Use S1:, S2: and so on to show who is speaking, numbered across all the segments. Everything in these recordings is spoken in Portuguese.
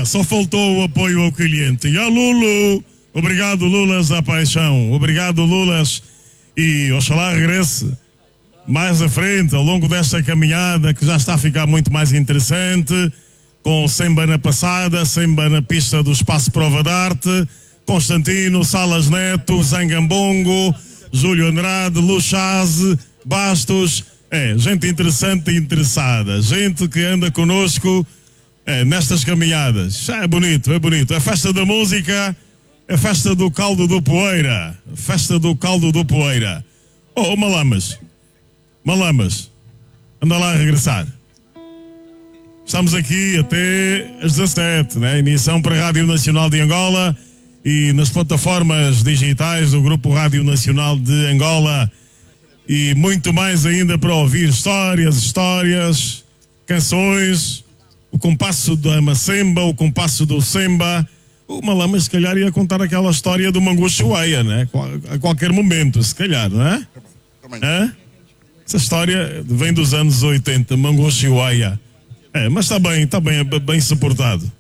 S1: só faltou o apoio ao cliente. E ao Lulo, obrigado Lulas da paixão, obrigado Lulas, e oxalá regresse mais à frente, ao longo desta caminhada que já está a ficar muito mais interessante, com Semba na passada, Semba na pista do Espaço Prova de Arte, Constantino, Salas Neto, Zangambongo, Júlio Andrade, Luchase, Bastos, gente interessante e interessada, gente que anda conosco nestas caminhadas. É bonito, é bonito. A festa da música, a festa do caldo do Poeira, a festa do caldo do Poeira. Oh, Malamas, anda lá a regressar. Estamos aqui até às 17, né? Emissão para a Rádio Nacional de Angola e nas plataformas digitais do Grupo Rádio Nacional de Angola, e muito mais ainda para ouvir histórias, canções, o compasso da Macemba, o compasso do Semba. O Malamas se calhar ia contar aquela história do Manguxuaia, né? A qualquer momento, se calhar, não é? Essa história vem dos anos 80, Manguxuaia. Mas está bem suportado.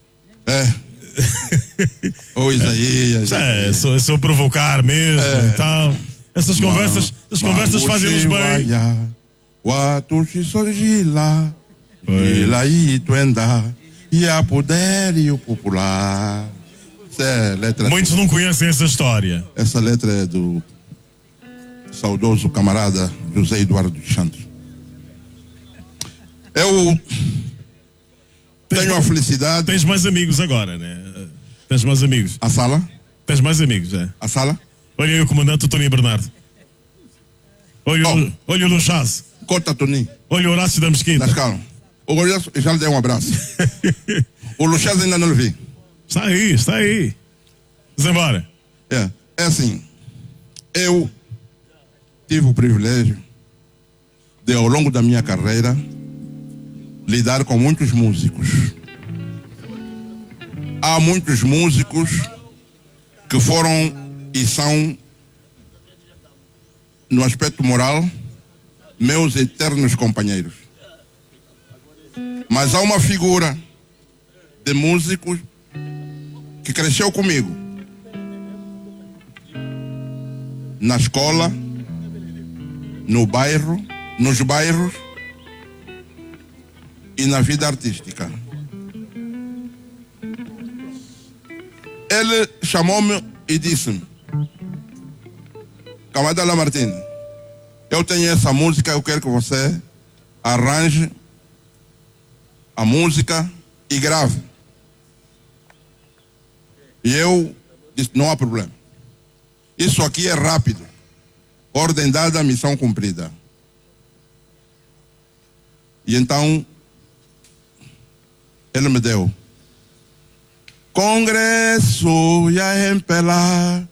S2: Ô Isaías.
S1: Sou provocar mesmo e tal. Essas conversas fazem-nos bem.
S2: Watu sorgila, ila ituenda, e a poder e o popular.
S1: Muitos não conhecem essa história.
S2: Essa letra é do saudoso camarada José Eduardo dos Santos. Eu tenho a felicidade.
S1: Tens mais amigos agora, né? Tens mais amigos.
S2: A sala?
S1: Tens mais amigos,
S2: A sala?
S1: Olha aí o comandante Toninho Bernardo. Olha o Luchase.
S2: Corta, Toninho.
S1: Olha o Horácio da Mesquita.
S2: Mas calma. O Horácio já lhe dei um abraço. O Luchase ainda não lhe vi.
S1: Está aí. Vamos embora.
S2: É assim. Eu tive o privilégio de, ao longo da minha carreira, lidar com muitos músicos. Há muitos músicos que foram e são, no aspecto moral, meus eternos companheiros. Mas há uma figura de músicos que cresceu comigo na escola, no bairro, nos bairros e na vida artística. Ele chamou-me e disse-me: camarada Lamartine, eu tenho essa música, eu quero que você arranje a música e grave. E eu disse: não há problema. Isso aqui é rápido. Ordem dada, missão cumprida. E então ele me deu: Congresso ya empela,